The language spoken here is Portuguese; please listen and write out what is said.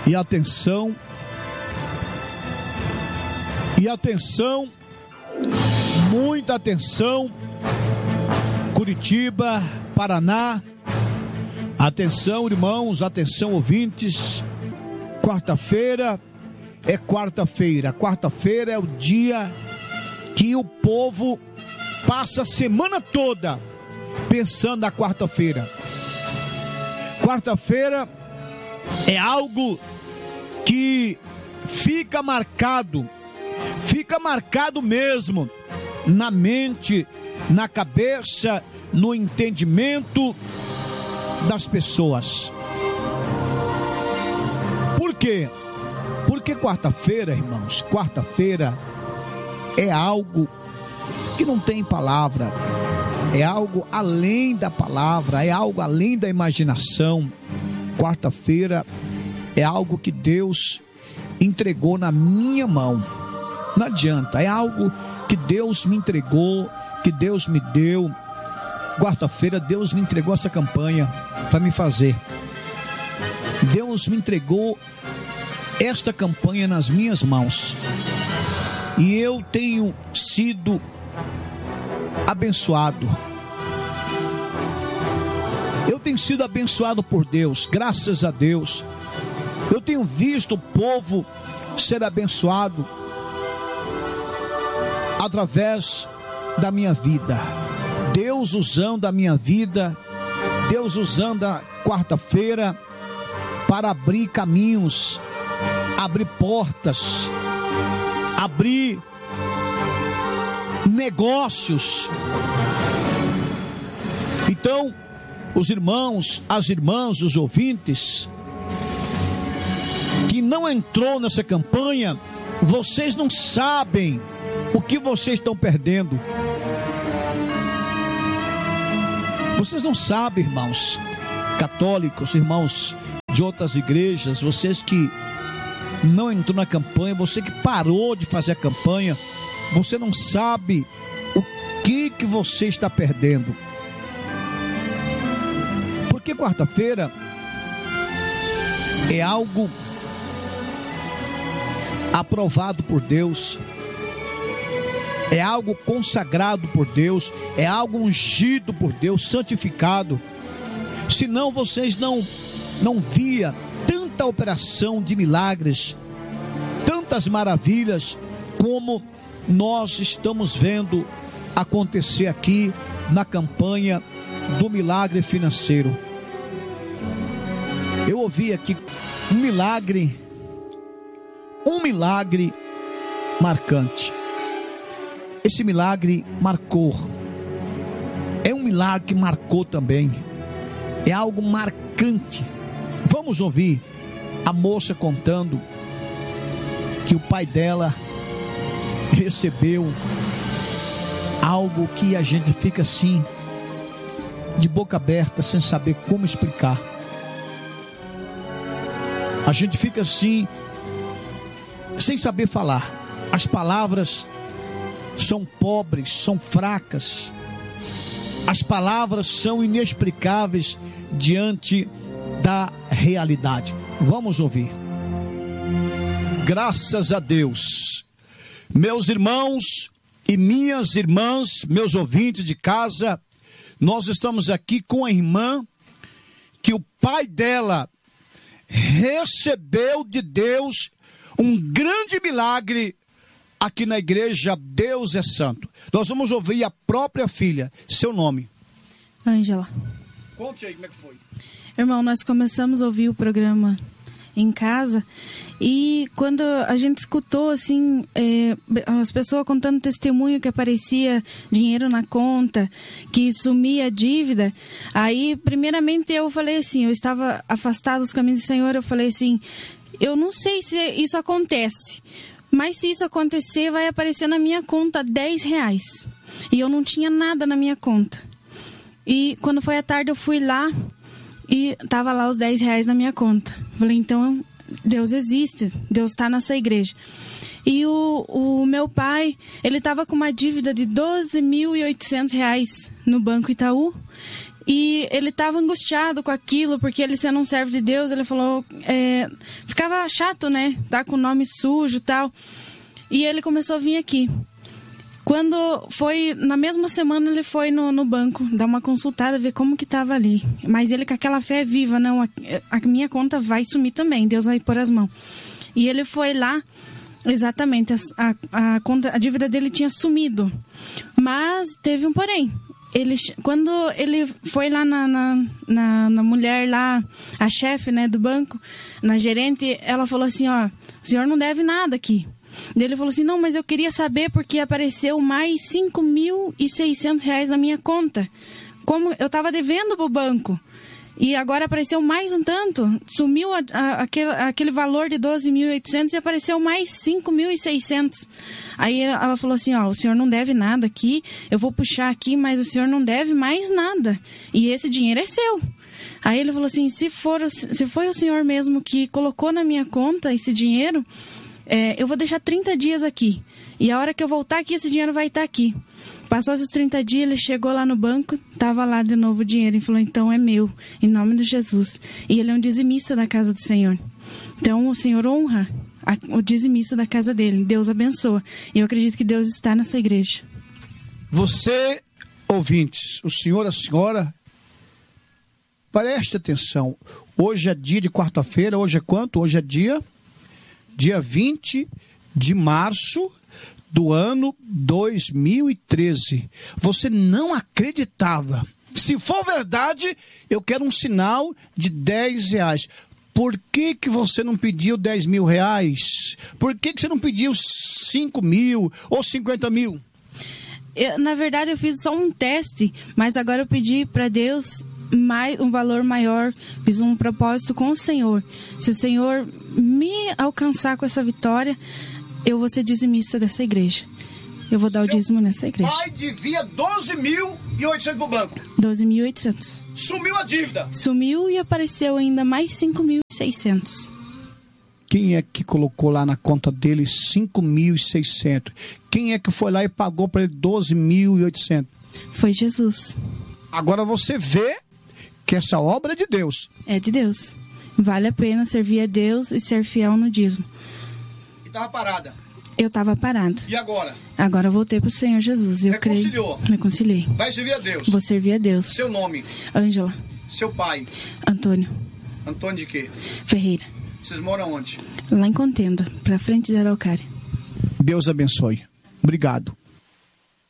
E atenção, muita atenção, Curitiba, Paraná, atenção irmãos, atenção ouvintes, quarta-feira é quarta-feira é o dia que o povo passa a semana toda pensando na quarta-feira. Quarta-feira é algo que fica marcado mesmo na mente, na cabeça, no entendimento das pessoas. Por quê? Porque quarta-feira, irmãos, quarta-feira é algo que não tem palavra, é algo além da palavra, é algo além da imaginação. Quarta-feira é algo que Deus entregou na minha mão. Não adianta, é algo que Deus me entregou, que Deus me deu. Quarta-feira Deus me entregou essa campanha para me fazer. Deus me entregou esta campanha nas minhas mãos. E eu tenho sido abençoado. Eu tenho sido abençoado por Deus, graças a Deus. Eu tenho visto o povo ser abençoado através da minha vida. Deus usando a minha vida, Deus usando a quarta-feira para abrir caminhos, abrir portas, abrir negócios. Então, os irmãos, as irmãs, os ouvintes que não entrou nessa campanha, vocês não sabem o que vocês estão perdendo. Vocês não sabem, irmãos católicos, irmãos de outras igrejas, vocês que não entrou na campanha, você que parou de fazer a campanha, você não sabe o que você está perdendo. Porque quarta-feira é algo aprovado por Deus, é algo consagrado por Deus, é algo ungido por Deus, santificado. Senão vocês não via tanta operação de milagres, tantas maravilhas como nós estamos vendo acontecer aqui na campanha do milagre financeiro. Eu ouvi aqui um milagre marcante. Esse milagre marcou. É um milagre que marcou também. É algo marcante. Vamos ouvir a moça contando que o pai dela recebeu algo que a gente fica assim, de boca aberta, sem saber como explicar. A gente fica assim, sem saber falar. As palavras são pobres, são fracas. As palavras são inexplicáveis diante da realidade. Vamos ouvir. Graças a Deus, meus irmãos e minhas irmãs, meus ouvintes de casa, nós estamos aqui com a irmã que o pai dela recebeu de Deus um grande milagre aqui na igreja Deus é Santo. Nós vamos ouvir a própria filha. Seu nome? Ângela. Conte aí como é que foi. Irmão, nós começamos a ouvir o programa em casa e quando a gente escutou assim, as pessoas contando testemunho que aparecia dinheiro na conta, que sumia a dívida, aí primeiramente eu falei assim, eu estava afastado dos caminhos do Senhor, eu falei assim, eu não sei se isso acontece, mas se isso acontecer vai aparecer na minha conta R$10 e eu não tinha nada na minha conta. E quando foi à tarde eu fui lá e tava lá os R$10 na minha conta. Falei, então Deus existe, Deus está nessa igreja. E o meu pai, ele tava com uma dívida de R$12.800 no Banco Itaú. E ele estava angustiado com aquilo, porque ele sendo um servo de Deus, ele falou, ficava chato, né? Tá com o nome sujo e tal. E ele começou a vir aqui. Quando foi, na mesma semana, ele foi no banco, dar uma consultada, ver como que estava ali. Mas ele com aquela fé viva, não, a minha conta vai sumir também, Deus vai pôr as mãos. E ele foi lá, exatamente, a dívida dele tinha sumido. Mas teve um porém. Quando ele foi lá na mulher lá, a chefe, né, do banco, na gerente, ela falou assim, ó, o senhor não deve nada aqui. Ele falou assim, não, mas eu queria saber porque apareceu mais R$5.600 na minha conta. Como eu estava devendo para o banco. E agora apareceu mais um tanto, sumiu aquele valor de 12.800 e apareceu mais 5.600. Aí ela falou assim, ó, o senhor não deve nada aqui, eu vou puxar aqui, mas o senhor não deve mais nada. E esse dinheiro é seu. Aí ele falou assim, se foi o senhor mesmo que colocou na minha conta esse dinheiro, eu vou deixar 30 dias aqui. E a hora que eu voltar aqui, esse dinheiro vai estar aqui. Passou esses 30 dias, ele chegou lá no banco, estava lá de novo o dinheiro e falou, então é meu, em nome de Jesus. E ele é um dizimista da casa do Senhor. Então o Senhor honra o dizimista da casa dele. Deus abençoa. E eu acredito que Deus está nessa igreja. Você, ouvintes, o senhor, a senhora, preste atenção. Hoje é dia de quarta-feira, hoje é quanto? Hoje é dia 20 de março do ano 2013. Você não acreditava. Se for verdade, eu quero um sinal de R$10. Por que você não pediu R$10.000? Por que você não pediu 5.000 ou 50.000? Na verdade, eu fiz só um teste, mas agora eu pedi para Deus um valor maior, fiz um propósito com o Senhor. Se o Senhor me alcançar com essa vitória, eu vou ser dizimista dessa igreja. Eu vou dar o dízimo nessa igreja. Pai devia 12.800 pro banco. 12.800. Sumiu a dívida. Sumiu e apareceu ainda mais 5.600. Quem é que colocou lá na conta dele 5.600? Quem é que foi lá e pagou para ele 12.800? Foi Jesus. Agora você vê que essa obra é de Deus. É de Deus. Vale a pena servir a Deus e ser fiel no dízimo. E estava parada. Eu estava parado. E agora? Agora eu voltei para o Senhor Jesus. Eu reconciliou? Reconciliei. Vai servir a Deus? Vou servir a Deus. Seu nome? Ângela. Seu pai? Antônio. Antônio de quê? Ferreira. Vocês moram onde? Lá em Contenda, para frente de Araucária. Deus abençoe. Obrigado.